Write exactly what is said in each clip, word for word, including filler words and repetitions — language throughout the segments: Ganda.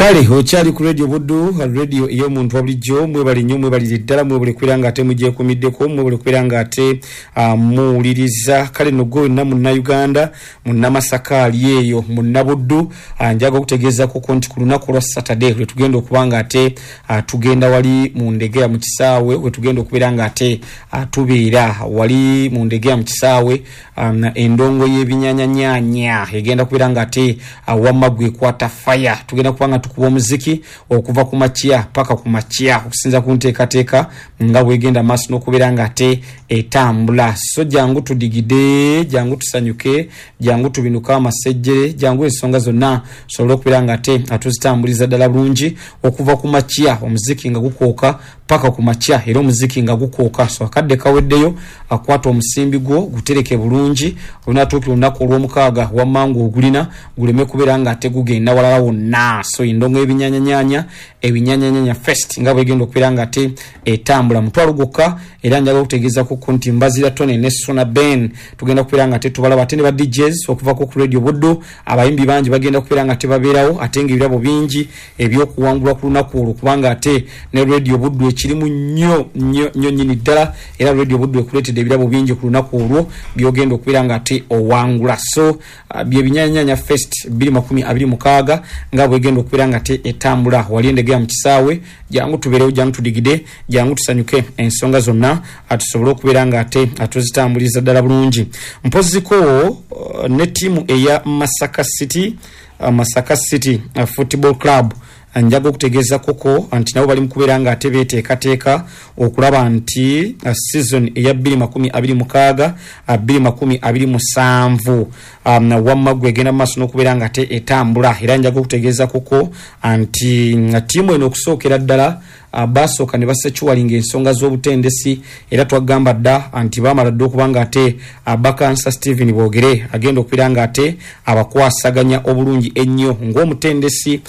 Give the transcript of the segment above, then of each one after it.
Kale ochali ku radio Buddu radio iyo muntu wabulijjo mwe bali nnyo mwe bali ddala mwe bali kwiranga ate mujje kumiddeko mwe bali kwiranga ate uh, muwuliriza kale nogo na munna Uganda munna Masakali eyo munna Buddu anjaga okutegeeza ko konti ku lunaku lwa Saturday lwe tugenda okubanga ate uh, tugenda wali mu ndege ya mu kisaawe we tugenda okubiranga ate uh, tubeera wali mu ndege ya mu kisaawe um, endongo y'ebinyanya nyanya egenda kubiranga ate uh, wamagwe kwata fire tugenda kubanga tukuwa muziki okuva ku machia paka ku machia okusinza ku nteekateeka nga bwegenda maaso n'okubeeranga ate etambula so jangu tudigide jangu tusanyuke jangu tubinuka amasejjere jangu ensonga zonna sobola okubeeranga ate atuzitambuliza ddala bulungi okuva ku machia omuziki nga gukooka paka ku machia era omuziki nga gukooka so akadde kaweddeyo akwata omusimbi gwo gutereke bulungi onatuukira olunaku olw'omukaaga wammangu ogulina guleme kubeeranga ate gugenda walala wonna so indongo ebinyanyanyanya ebinyanyanyanya fest nga bwegenda okubeeranga ate etambula mutwalo gwokka era njaga okutegeeza ku konti mbazira tone ne Sona Ben tugenda kubeeranga ate tubalaba ate ne ba D Js okuva ku radio Buddu abayimbi bangi bagenda kubeeranga ate babeerawo ate ng'ebirabo bingi ebyokuwangulwa ku lunaku olwo kubanga ate ne radio Buddu ekirimu nnyo nnyo nnyo nnyini ddala era radio Buddu ekuleetedde ebirabo bingi ku lunaku olwo byogenda okubeeranga ate owangula so uh, bye binyanyanya fest bbiri makumi abiri mukaaga nga bwegenda okubeeranga ate etambula wali endege ya mu kisaawe jangu tubeerewo jangu tudigide jangu tusanyuke ensonga zonna atusobole okubeeranga ate atuzitambuliza ddala bulungi mpoziko uh, ne ttiimu eya Masaka City uh, Masaka City uh, Football Club njaga okutegeeza koko anti nabo bali mukubeeranga ate beeteekateeka okulaba nti uh, season eya bbiri makumi abiri mukaaga bbiri makumi abiri musanvu um, wamma gwegenda mu maaso n'okubeeranga ate etambula era njaga okutegeeza koko anti uh, ttiimu eno okusookera ddala Uh, basooka ne basechuwalinga ensonga z'obutendesi era twagamba dda anti baamala dda okubanga ate uh, Bakansa Steven Boogere agenda okubeeranga ate abakwasaganya obulungi ennyo ng'omutendesi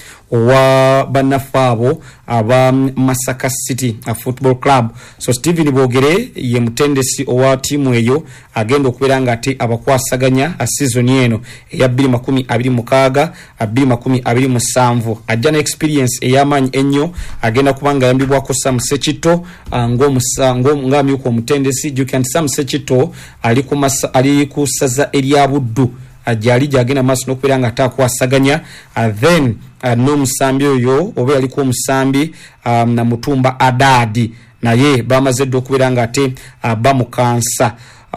owa bannaffe abo aba Masaka City uh, Football Club so Steven Boogere ye mutendesi owa tiimu eyo agenda okubeeranga ate abakwasaganya uh, season eno eya bbiri makumi abiri mukaaga bbiri makumi abiri musanvu ajja ne experience ey'amaanyi ennyo agenda kubanga yambibwako Sam Sekito ngo musango ngamyuko omutendesi Jukan Sam Sekito ali ku ali ku saza erya Buddu ajali jagena maaso n'okubeeranga atakwasaganya uh, then uh, no musambi oyo oba ali ku musambi um, na Mutumba Adadi naye bamaze ddo okubeeranga ate uh, bamukansa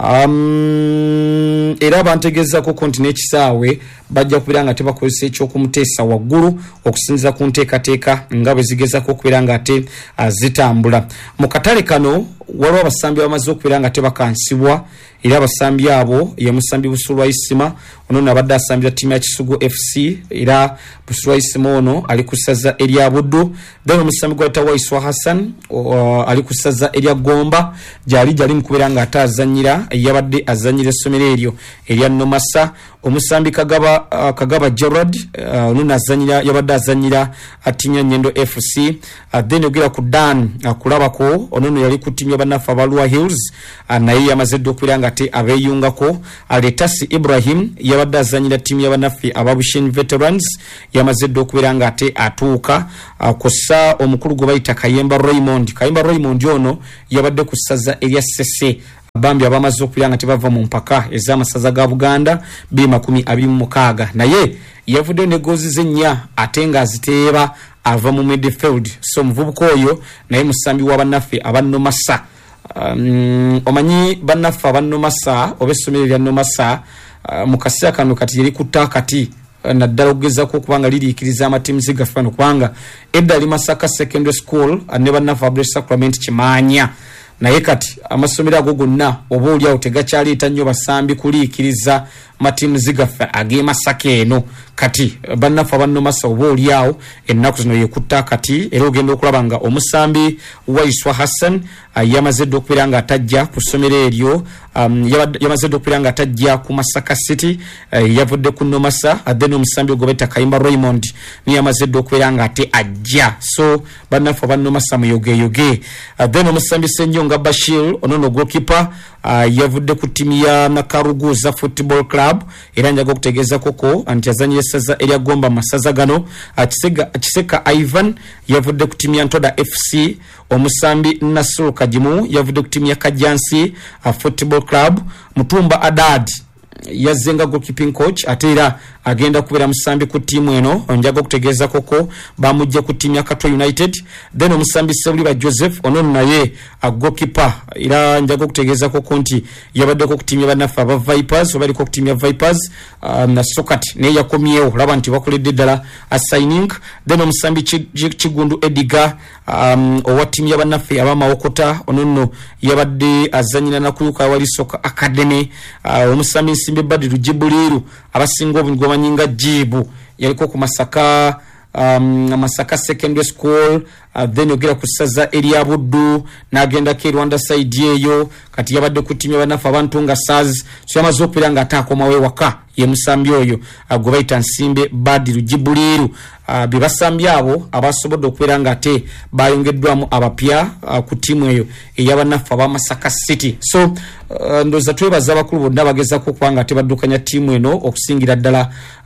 Um, era bantegeza ko konti n'ekisaawe bajja kubeeranga ate bakozesa ekyokumuteesa waggulu okusinziza ku nteekateeka nga bwe zigezako okubeeranga ate uh, zitambula mu katale kano waliwo abasambi bamaze okubeeranga ate bakansibwa era abasambi abo ye musambi Busulwa Isima ono nabadde asambira ttiimu ya Kisugu F C era Busulwa Isima ono ali ku ssaza erya Buddu then omusambi gwa Tawaiswa Hassan uh, ali ku ssaza erya Gomba gyali gyali mu kubeeranga ate azannyira yabadde azannyira essomero eryo erya Nomasa omusambi Kagaba uh, Kagaba Gerard uh, ono nazannyira yabadde azannyira atinya Nyendo F C uh, then ogera ku Dan uh, kulabako ono yali ku ttiimu y'abannaffe Abalwa Hills uh, naye yamaze dda okubeeranga ate abeeyungako Aletasi Ibrahim yabadde azannyira ttiimu y'abannaffe Ababushin Veterans yamaze dda okubeeranga ate atuuka uh, kossa omukulu gwe bayita Kayemba Raymond Kayemba Raymond ono yabadde ku ssaza erya Ssese bambi abamaze okubeeranga tebava mu mpaka ez'amasaza ga Buganda bbiri makumi abiri mu mukaaga naye yavudde ne goozi z'ennya ate ng'aziteeba ava mu midfield so muvubuka oyo naye musambi wa bannaffe abannomasa um, omanyi bannaffe abannomasa oba essomero lya Nomasa uh, mu kaseera kano kati yeri kutta akati naddala okugezako okubanga liriikiriza amatiimu zigaffe bano kubanga edda ali Masaka Secondary School ne bannaffe Abdul Sacrament Kimaanya naye kati amasomero ago gonna oba oliawo tegakyaleeta nnyo basambi kuliikiriza matiimu zigaffe ag'e Masaka eno kati bannaffe abannomasa oba oliawo ennaku zino yekutta kati era ogenda okulaba nga omusambi Waiswa Hassan uh, yamaze okubeera nga atajja ku ssomero eryo um, yamaze okubeera nga atajja ku Masaka City uh, yavudde ku Nomasa uh, then omusambi ogwo beta Kayimba Raymond ni yamaze okubeera nga ate ajja so banafu aba Nomasa muyoge yoge uh, then omusambi Ssennyonga Bashir onono goalkeeper uh, yavudde ku timu ya Nakaruguza Football Club era njaga okutegeeza koko anti azanyi essaza erya Gomba masaza gano uh, Kisega Kiseka Ivan yavudde ku timu ya Ntoda F C omusambi Nasur Kajimu yavudde ku timu ya Kajansi uh, Football Club Mutumba Adad yazenga goalkeeping coach atera agenda kubera musambi ku timu eno onjaga okutegeeza koko bamujja ku timu ya Katwa United then omusambi Sebuliba Joseph onono naye a goalkeeper ira njaga okutegeeza koko nti yabadde ku timu ya banafa aba Vipers obali ku timu ya Vipers uh, na Sokati ne yakomyewo laba nti bakoledde ddala a signing then omusambi Kigundu Ediga um, owa timu ya banafa aba Mawokota onono yabadde azanyina na kuyuka wali Soka Academy uh, omusambi Simbe Badiru Jibuliru abasinga obungo nyinga jibu yaliko ku Masaka um, Masaka Secondary School uh, then ogera kusaza area Buddu nagenda ke Rwanda side yeyo kati yabadde kutimya banafa abantu nga Saz so yamaze okupira nga atakoma we waka ye musambi oyo uh, gobaita Nsimbe Badiru Jibuliru uh, bibasambi abo abasobodde okupira nga ate bayongeddwamu abapya uh, ku timu eyo eyabanafa ba Masaka City so uh, ndoza twebaza abakulu bonna bageza ko kwanga tebaddukanya timu eno okusingira ddala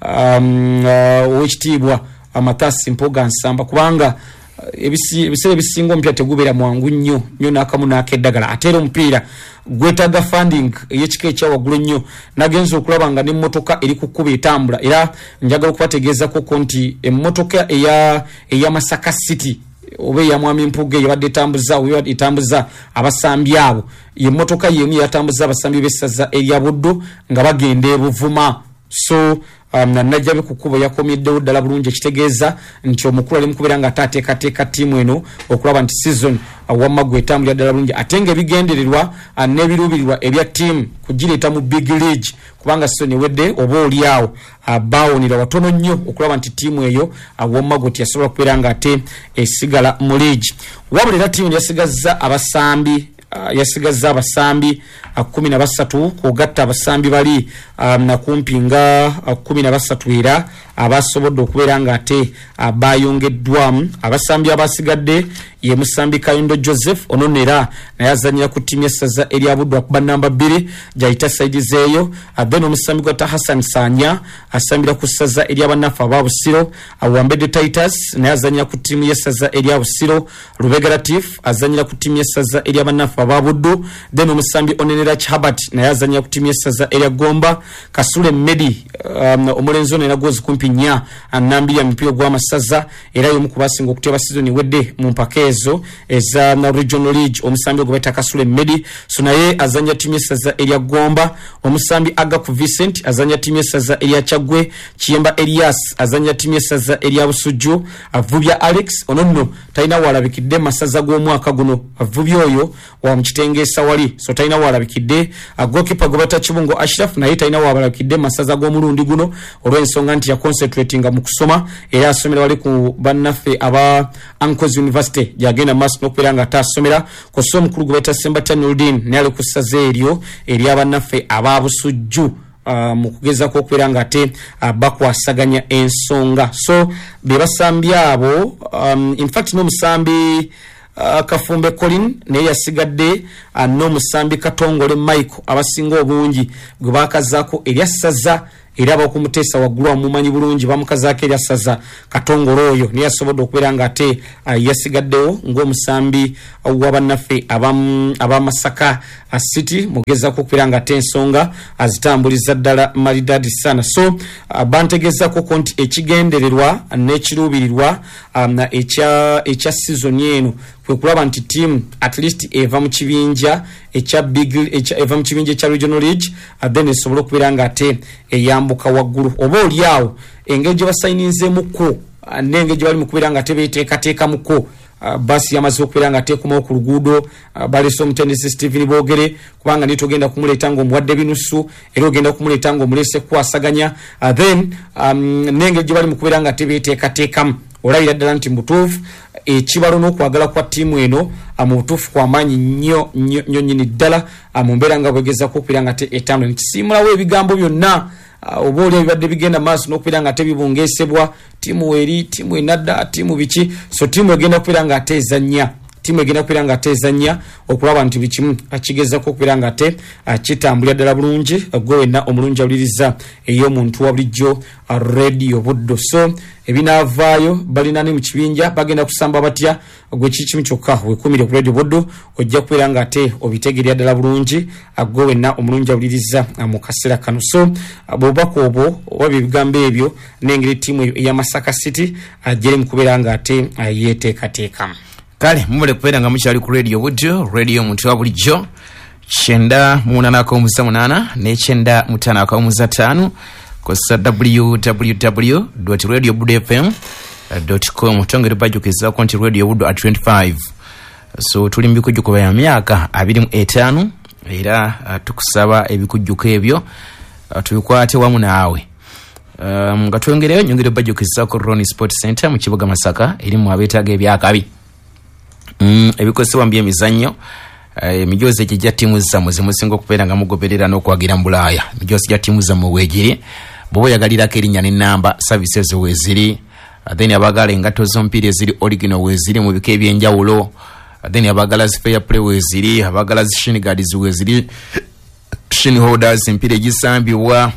um, uh, wekitibwa amatasi mpoga nsamba kubanga ebisi ebisere bisingo mpya tegubera mwangu nnyo nnyo nakamu nakeddagala atero mpira gwetaga funding yechike cha wagulu nnyo nagenzo okulaba nga n'emmotoka eri kukuba etambula era njaga okubategeeza ko konti emmotoka eya eya Masaka City obe ya mwami mpuge yabadde tambuza oyo itambuza abasambi abo ye motoka yemu yatambuza abasambi bessaza erya Buddu nga bagende e Buvuma so um, na najabe kukuba yakomidde ddala bulungi kitegeeza nti omukulu ali mukubera nga tate kate ka timu eno okulaba nti season awamagwe tambulya ddala bulungi atenge bigendererwa nebirubirirwa ebya team kugireta mu big league kubanga season wedde oba oliawo abawonera watono nnyo okulaba nti timu eyo awamagwe tiyasobola kubera nga ate esigala mu league wabulira timu yasigaza abasambi Uh, yasigaza abasambi uh, kumi na basatu kugatta abasambi bali um, na kumpinga uh, kumi na basatu era abasobodde okubeera nga ate uh, bayongeddwamu abasambi abasigadde ye musambi Kayondo Joseph ononera naye azanyira ku timu essaza erya Buddu akuba namba bbiri gyayita saidi zeeyo uh, then omusambi gwa Hassan Sanya asambira ku ssaza erya banafa aba Busiro awambedde Titus naye azanyira ku timu y'essaza erya Busiro Lubega Latif azanyira ku timu y'essaza erya banafa aba Buddu then omusambi onenera Chabat naye azanyira ku timu y'essaza erya Gomba Kasule Medi um, omulenzo ne nagozi kumpi nya anambia mpio gwa masaza era yomu kubasinga okuteba season wedde mu mpakezo eza na regional league omusambi ogweta Kasule Medi so naye azanya timu y'essaza erya Gomba omusambi Aga ku Vincent azanya timu y'essaza erya Chagwe Kiyemba Elias azanya timu y'essaza erya Busuju avubya Alex ononno taina walabikidde masaza g'omwaka guno avubya oyo wa mkitengesa wali so taina walabikidde goalkeeper gobata Kibungo Ashraf naye taina walabikidde masaza g'omulundi guno olw'ensonga nti ya concentrating mu kusoma era asomera wali ku bannaffe aba Uncles University yagenda mass n'okubeera nga atasomera ku so mukulu gobata Sembata Nurdin naye ali ku ssaza eryo eri abannaffe aba Busujju Uh, mukugeza ko kwera nga ate uh, bakwasaganya ensonga so be basambi abo um, in fact no musambi uh, Kafumbe Colin ne yasigadde uh, no musambi Katongole Michael abasinga obungi gwe bakazako eryasaza era bakumutesa wagulwa mumanyi bulungi bamukazako eryasaza Katongole oyo ne yasobodde okubeera nga ate uh, yasigaddewo ng'omusambi uh, wabannaffe abam abamasaka uh, City mugeza ko okubeera nga ate ensonga azitambuliza ddala malidadi sana so uh, bantegeza ko konti ekigendererwa n'ekiruubirirwa um, ekya ekya season eno kwe kulaba nti team at least eva mu kibinja ekya big ekya eva mu kibinja ekya regional league uh, then esobola okubeera nga ate eyambuka waggulu oba oliawo engeri gye basayininzeemuko uh, n'engeri gye bali mu kubeera nga tebeeteekateekamuko Uh, basi yamaze okubeera nga ateekumawo ku luguudo uh, balese omutendesi Stephen Bogere kubanga nitogenda kumuleeta ng'omuwadde binusu era ogenda kumuleeta ng'omulese kukwasaganya uh, then um, n'engeri gye bali mu kubeera nga tebeeteekateekamu olabira ddala nti mutuufu ekibalo n'okwagala kwa ttiimu eno mu butuufu kw'amaanyi nnyo nnyo nnyini ddala mu mbeera nga bwegezaako okubeera nga te etambula nekisiimulawo ebigambo byonna oba oli ebibadde bigenda maaso n'okubeera nga tebibungeesebwa ttiimu eri ttiimu enadda ttiimu biki so ttiimu egenda kubeera nga ate ezannya timu egenda kubeera nga atezanya okulaba nti buli kimu akigezako okubeera nga ate kitambulira ddala bulungi gwe wenna omulungi awuliriza ey'omuntu wa bulijjo radio Buddo. So ebinaavaayo balina ne mu kibinja bagenda kusamba batya gwe kikimu kyokka wekumire ku radio Buddo ojja kubeera nga ate obitegerera ddala bulungi gwe wenna omulungi awuliriza mu kaseera kano. So bw'obubaka obwo oba ebigambo ebyo n'engeri ttiimu eya Masaka City ajjere mu kubeera nga ate yeeteekateeka. Kale mumule kupenda nga mukyali ku radio Buddo, radio muntu wa bulijjo kyenda munana ko musa munana ne kyenda mutana ko musa tano kosa w w w dot radio buddo f m dot com tongere bajukiza ko nti radio Buddo at twenty-five. So tuli mbikujjuko bya myaka abiri mu etaano era uh, tukusaba ebikujjuko ebyo uh, tubikwate wamu naawe. Um, nga twongereyo nyongere bajukiza ko Roni Sport Center mu kibuga Masaka eri mu abetaaga ebyakabi. Mm, ebikosebwa mbye emizannyo emijozi uh, egya ttiimu zammwe zimusinga okubeera nga mugoberera n'okwagira mu Bulaaya. Emijozi gya ttiimu zammwe weegiri bw'oba oyagalirako erinnya n'ennamba services weeziri uh, then abagala engatto z'omupiira eziri original weeziri mu bika ebyenjawulo uh, then abagala zi fair play weeziri abagala zi shin guards weeziri shin holders empiira egisambibwa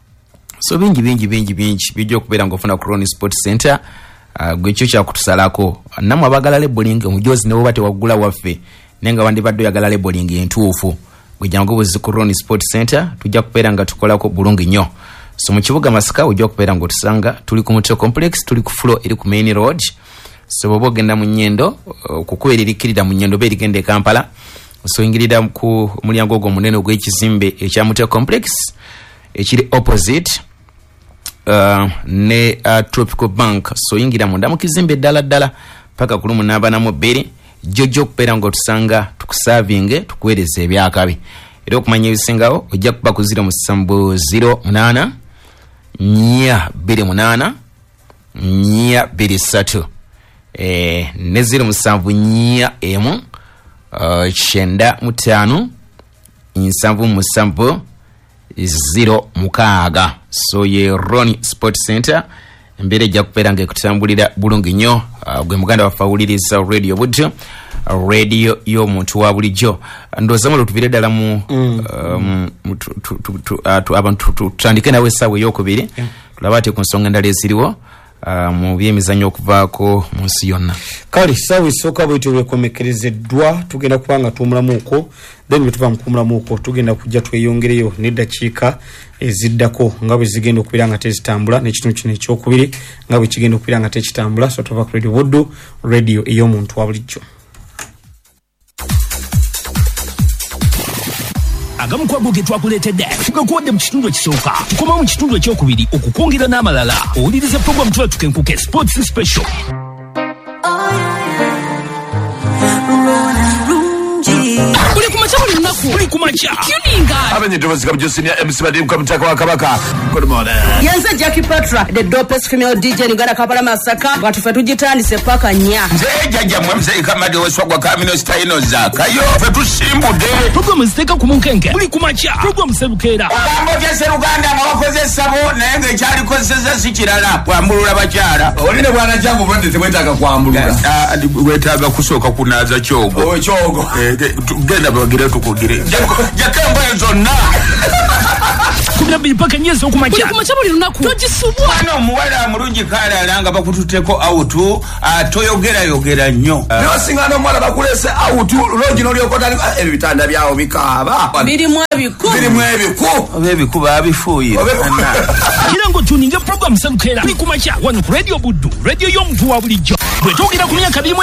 so bingi bingi bingi bingi bijja okubeera ng'ofuna ku Roni Sport Center. Uh, gwe kyo kyakutusalako namwe abagala labeling omujozi ne bw'oba tewaggula waffe nenga wandibadde oyagala labeling entuufu gwe jangu buzi ku Roni Sport Center tujja kubeera nga tukolako bulungi nnyo. So mu kibuga Masaka ojja kubeera nga otusanga tuli ku Mutwe Complex tuli ku floor eri ku Main Road. So bw'oba ogenda mu nnyendo okukuba eririkirira mu nnyendo be erigenda e Kampala so ingirira ku mulyango ogwo munene ogw'ekizimbe ekya Mutwe Complex ekiri opposite Uh, ne uh, Tropical Bank. So ingira munda mu kizimbe ddala ddala paka ku lumu n'abana mu bbiri jojo okubeera nga otusanga tukusavinge tukuweereza ebyakabi era okumanya ebisingawo ojja kuba ku zero musanvu zero munana nnya bbiri munana nnya bbiri ssatu eh, ne zero musanvu nnya emu uh, kyenda mutaano nsanvu musanvu zero mukaaga. So ye Roni Sport Center mbere ejja kubeera nga ekutambulira bulungi nnyo uh, gwe muganda waffe awuliriza radio Buddo uh, radio y'omuntu wa bulijjo ndowooza mulo tuvire ddala mu abantu tutandike nawe essaawa ey'okubiri tulaba ate ku nsonga endala eziriwo Uh, mu byemizannyo okuvaako mu nsi yonna. Kale ssaawa esooka bwetyo bwekomekerezeddwa tugenda kuba nga tuwumulamuuko then bwe tuva mu kuwumulamuuko tugenda kujja tweyongereyo n'eddakiika eziddako nga bwe zigenda okubeera nga tezitambula n'ekitundu kino ekyokubiri nga bwe kigenda okubeera nga tekitambula. So tuva ku radio Buddo radio ey'omuntu wa bulijjo. Agamu kwa goge twakuleetedde tugakuwadde mu kitundu ekisooka tukoma mu kitundu ekyokubiri okukwongera n'amalala owuliriza program tuba tukenkuke sports special. Uli kumacha buli lunaku uli kumacha tuninga abanyedobozi Josinia M C Badi mkamtaka wa Kabaka. Good morning. Yanza Jackie Patra the dopest female D J Ngara Kampala Masaka batufe tugitandise paka nya nze jajja mwemze ikamade weswagwa kamino style zaka yo fetusimbude program ziteka ku munkenke uli kumacha program serukera ogambo ya seruganda mwakoze sabo nenge cyali kozeza sikirala kwambulula bakyala oline bwana jangu bwende tebwetaga kwambulula ah wetaga kusoka kunaza kyogo o kyogo genda bagire tukugire jakamba zonna kubira bipaka nyezo kumacha kumacha buli lunaku togisubwa ano muwala mulungi kala alanga bakututeko autu atoyogera yogera nnyo no singano mwala bakulese autu logi no lyokota ebitanda byao bikaba biri mwa biku biri mwa biku obebiku babifuye kirango tuninge program serukera uli kumacha wano radio Buddo radio y'omuntu wa bulijjo bwe tugenda ku myaka